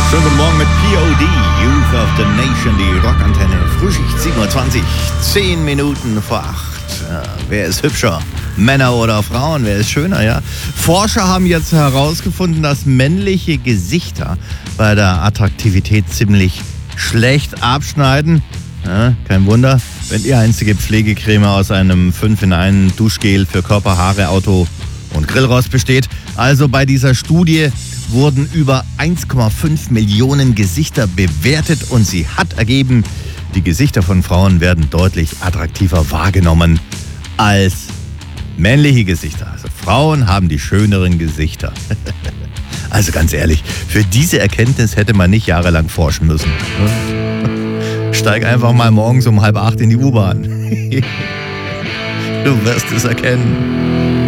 Schönen guten Morgen mit POD, Youth of the Nation, die Rockantenne. Frühschicht 7.20 Uhr, 10 Minuten vor 8. Ja, wer ist hübscher? Männer oder Frauen? Wer ist schöner, ja? Forscher haben jetzt herausgefunden, dass männliche Gesichter bei der Attraktivität ziemlich schlecht abschneiden. Ja, kein Wunder, wenn die einzige Pflegecreme aus einem 5-in-1 Duschgel für Körper, Haare, Auto und Grillrost besteht. Also bei dieser Studie wurden über 1,5 Millionen Gesichter bewertet und sie hat ergeben, die Gesichter von Frauen werden deutlich attraktiver wahrgenommen als männliche Gesichter. Also Frauen haben die schöneren Gesichter. Also ganz ehrlich, für diese Erkenntnis hätte man nicht jahrelang forschen müssen. Steig einfach mal morgens um 7:30 in die U-Bahn. Du wirst es erkennen.